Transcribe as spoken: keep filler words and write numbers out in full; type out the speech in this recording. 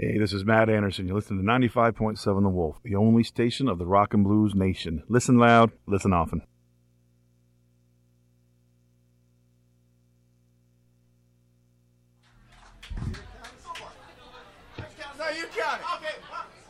Hey, this is Matt Anderson. You're listening to ninety-five point seven The Wolf, the only station of the rock and blues nation. Listen loud, listen often. No, you count it. Okay.